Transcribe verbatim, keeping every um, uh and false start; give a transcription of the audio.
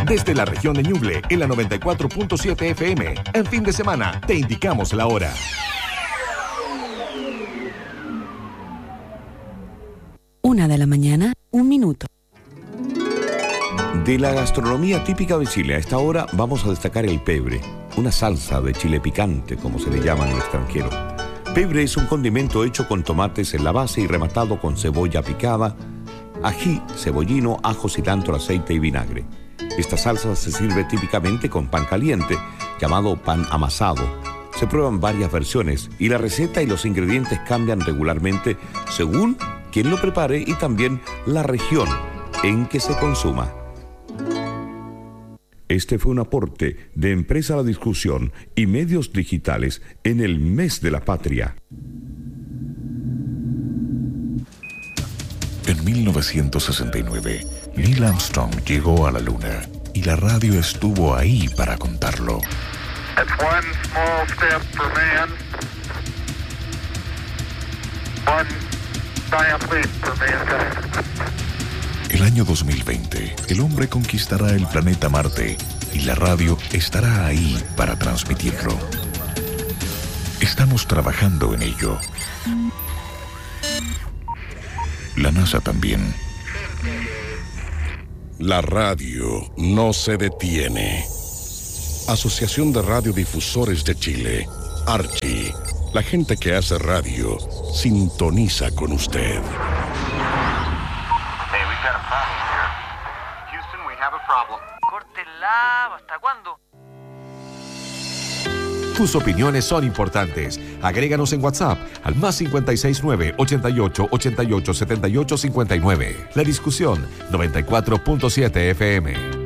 Desde la región de Ñuble, en la noventa y cuatro punto siete F M. En fin de semana, te indicamos la hora. Una de la mañana, un minuto. De la gastronomía típica de Chile, a esta hora vamos a destacar el pebre, una salsa de chile picante, como se le llama en el extranjero. Pebre es un condimento hecho con tomates en la base y rematado con cebolla picada, ají, cebollino, ajo, cilantro, aceite y vinagre. Esta salsa se sirve típicamente con pan caliente, llamado pan amasado. Se prueban varias versiones y la receta y los ingredientes cambian regularmente según quien lo prepare y también la región en que se consuma. Este fue un aporte de Empresa a la Discusión y Medios Digitales en el Mes de la Patria. En mil novecientos sesenta y nueve, Neil Armstrong llegó a la Luna y la radio estuvo ahí para contarlo. It's one small step for man, one giant leap for mankind. El año dos mil veinte, el hombre conquistará el planeta Marte y la radio estará ahí para transmitirlo. Estamos trabajando en ello. La NASA también. La radio no se detiene. Asociación de Radiodifusores de Chile, Archi. La gente que hace radio sintoniza con usted. Hey, we've got a problem here. Houston, we have a problem. Córtenla, ¿hasta cuándo? Tus opiniones son importantes. Agréganos en WhatsApp al más cinco seis nueve, ochenta y ocho, ochenta y ocho, setenta y ocho cincuenta y nueve. La Discusión noventa y cuatro punto siete F M.